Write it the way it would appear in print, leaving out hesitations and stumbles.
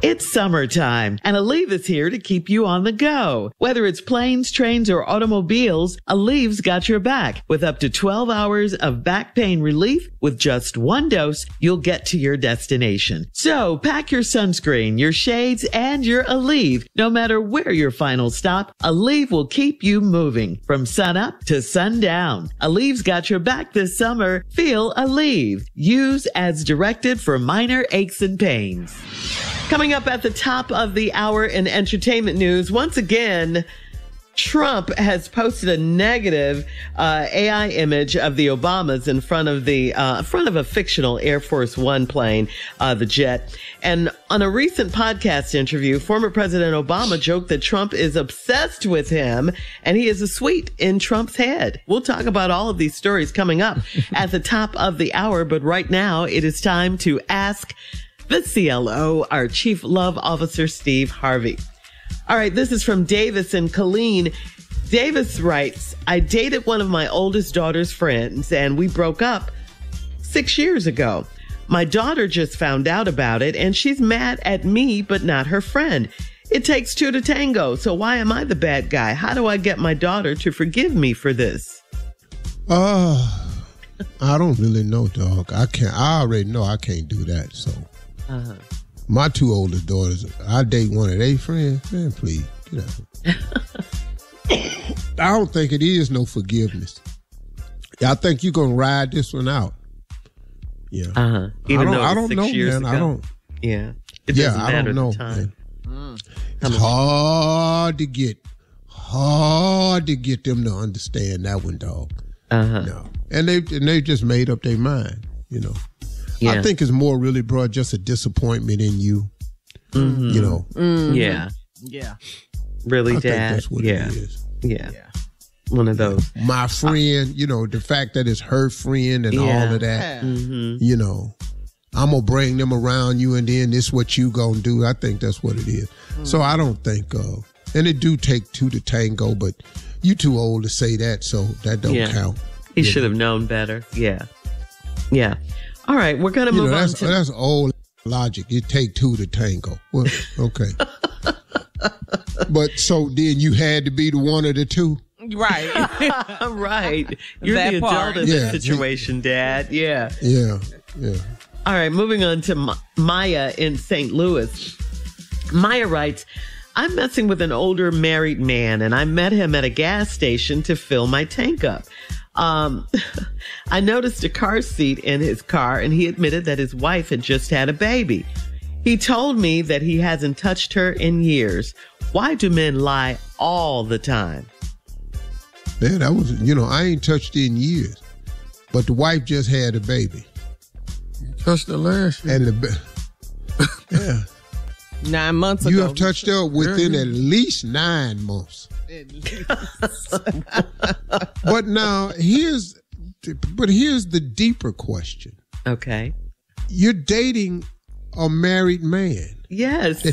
It's summertime, and Aleve is here to keep you on the go. Whether it's planes, trains, or automobiles, Aleve's got your back. With up to 12 hours of back pain relief, with just one dose, you'll get to your destination. So pack your sunscreen, your shades, and your Aleve. No matter where your final stop, Aleve will keep you moving from sun up to sundown. Aleve's got your back this summer. Feel Aleve. Use as directed for minor aches and pains. Coming up at the top of the hour in entertainment news, once again, Trump has posted a negative AI image of the Obamas in front of a fictional Air Force One plane, the jet. And on a recent podcast interview, former President Obama joked that Trump is obsessed with him and he is a sweet in Trump's head. We'll talk about all of these stories coming up at the top of the hour. But right now, it is time to ask the CLO, our Chief Love Officer, Steve Harvey. All right, this is from Davis and Colleen. Davis writes, I dated one of my oldest daughter's friends and we broke up 6 years ago. My daughter just found out about it and she's mad at me, but not her friend. It takes two to tango, so why am I the bad guy? How do I get my daughter to forgive me for this? I don't really know, dog. I already know I can't do that, so. My two oldest daughters, I date one of their friends. Man, please, get out. I don't think it is no forgiveness. I think you're going to ride this one out. Yeah. Even though I don't 6 know, years man. ago. I don't. Yeah. It doesn't I matter don't know, the time. man. It's hard to get them to understand that one, dog. No. And they just made up their mind, you know. Yeah. I think it's more really, bro, just a disappointment in you. Mm-hmm. You know. Mm-hmm. Yeah. Yeah. Really, I Dad? think that's what it is. Yeah. One of those. My friend, you know, the fact that it's her friend and all of that, you know, I'm going to bring them around you and then this what you going to do. I think that's what it is. So I don't think, and it do take two to tango, but you too old to say that, so that don't count. He should have known better. Yeah. Yeah. All right, we're going to move on to... That's old logic. It take two to tango. Well, okay. But so then you had to be the one of the two? Right. Right. You're that the adult in this situation, Dad. Yeah. Yeah. All right, moving on to Maya in St. Louis. Maya writes, I'm messing with an older married man, and I met him at a gas station to fill my tank up. I noticed a car seat in his car, and he admitted that his wife had just had a baby. He told me that he hasn't touched her in years. Why do men lie all the time? Man, that was, I ain't touched her in years, but the wife just had a baby. You touched her last year. And yeah. 9 months ago. You have touched her within at least 9 months. But now here's the deeper question. Okay. You're dating a married man. Yes.